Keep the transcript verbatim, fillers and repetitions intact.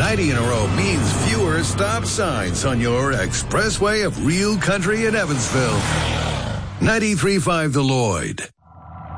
ninety in a row means fewer stop signs on your expressway of real country in Evansville. ninety-three point five The Lloyd.